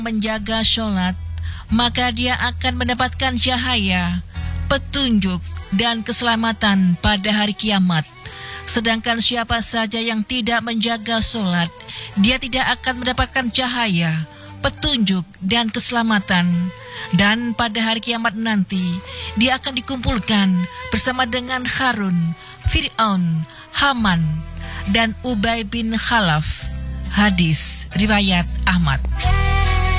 menjaga sholat, maka dia akan mendapatkan cahaya, petunjuk, dan keselamatan pada hari kiamat. Sedangkan siapa saja yang tidak menjaga sholat, dia tidak akan mendapatkan cahaya, petunjuk, dan keselamatan. Dan pada hari kiamat nanti, dia akan dikumpulkan bersama dengan Harun, Fir'aun, Haman, dan Ubay bin Khalaf. Hadis riwayat Ahmad.